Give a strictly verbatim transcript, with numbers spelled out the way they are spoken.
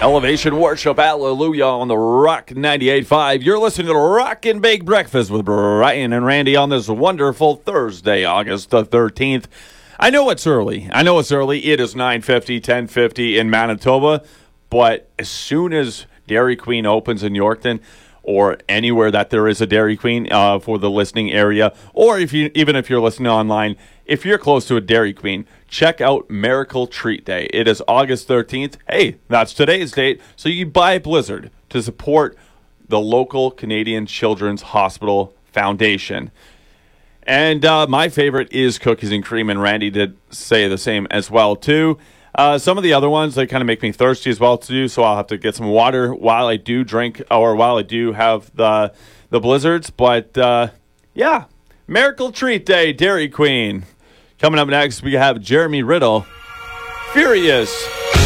Elevation Worship, hallelujah, on the Rock ninety-eight point five. You're listening to the Rock and Bake Breakfast with Brian and Randy on this wonderful Thursday, August the thirteenth. I know it's early. I know it's early. It is nine fifty, ten fifty in Manitoba. But as soon as Dairy Queen opens in Yorkton, or anywhere that there is a Dairy Queen uh, for the listening area, or if you even if you're listening online, if you're close to a Dairy Queen, check out Miracle Treat Day. It is August thirteenth. Hey, that's today's date. So you buy Blizzard to support the local Canadian Children's Hospital Foundation. And uh, my favorite is cookies and cream, and Randy did say the same as well, too. Uh, some of the other ones, they kind of make me thirsty as well, too, so I'll have to get some water while I do drink, or while I do have the the Blizzards. But, uh, yeah, Miracle Treat Day, Dairy Queen. Coming up next, we have Jeremy Riddle, Furious.